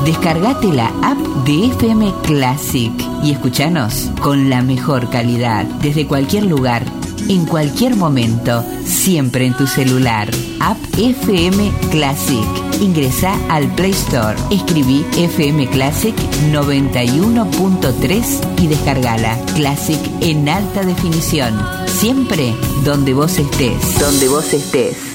Descargate la app de FM Classic y escuchanos con la mejor calidad, desde cualquier lugar, en cualquier momento, siempre en tu celular. App FM Classic. Ingresa al Play Store, escribí FM Classic 91.3 y descargala. Classic en alta definición. Siempre donde vos estés. Donde vos estés.